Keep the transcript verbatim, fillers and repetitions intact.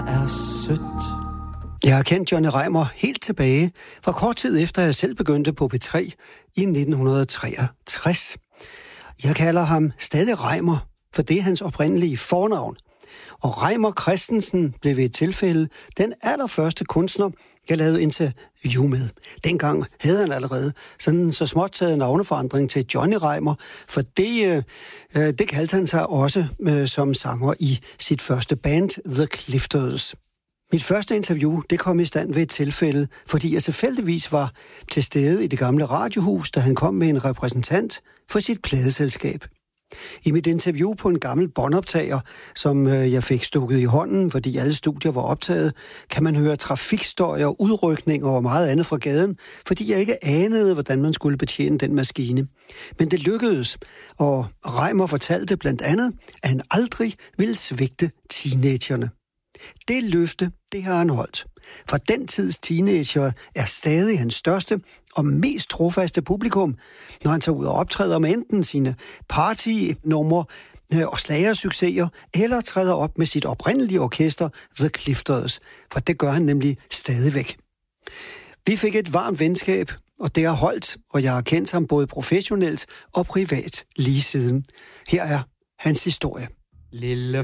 er sødt. Jeg har kendt Johnny Reimar helt tilbage fra kort tid efter, jeg selv begyndte på P tre i nitten treogtres. Jeg kalder ham stadig Reimar, for det er hans oprindelige fornavn. Og Reimar Christensen blev ved et tilfælde den allerførste kunstner, jeg lavede interview med. Dengang havde han allerede sådan så småt taget navneforandring til Johnny Reimar, for det, øh, det kaldte han sig også øh, som sanger i sit første band, The Clifters. Mit første interview, det kom i stand ved et tilfælde, fordi jeg tilfældigvis var til stede i det gamle radiohus, da han kom med en repræsentant for sit pladeselskab. I mit interview på en gammel båndoptager, som jeg fik stukket i hånden, fordi alle studier var optaget, kan man høre trafikstøj, udrykninger og meget andet fra gaden, fordi jeg ikke anede, hvordan man skulle betjene den maskine. Men det lykkedes, og Reimar fortalte blandt andet, at han aldrig ville svigte teenagerne. Det løfte, det har han holdt. For den tids teenager er stadig hans største og mest trofaste publikum, når han tager ud og optræder med enten sine partynumre og slagersucceser, eller træder op med sit oprindelige orkester, The Clifters, for det gør han nemlig stadigvæk. Vi fik et varmt venskab, og det har holdt, og jeg har kendt ham både professionelt og privat lige siden. Her er hans historie. Lille